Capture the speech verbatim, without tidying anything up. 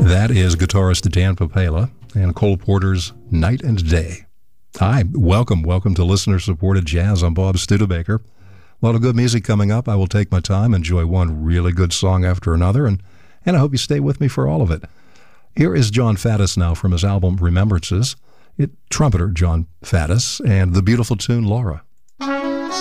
That is guitarist Dan Papela and Cole Porter's Night and Day. Hi, welcome, welcome to listener-supported jazz. I'm Bob Studebaker. A lot of good music coming up. I will take my time, enjoy one really good song after another, and, and I hope you stay with me for all of it. Here is John Faddis now from his album Remembrances. It, trumpeter John Faddis and the beautiful tune Laura.